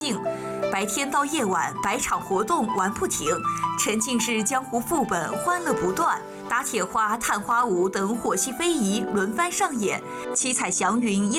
白天到夜晚，百场活动玩不停，沉浸式江湖副本欢乐不断，打铁花、探花舞等火系非遗轮番上演，七彩祥云。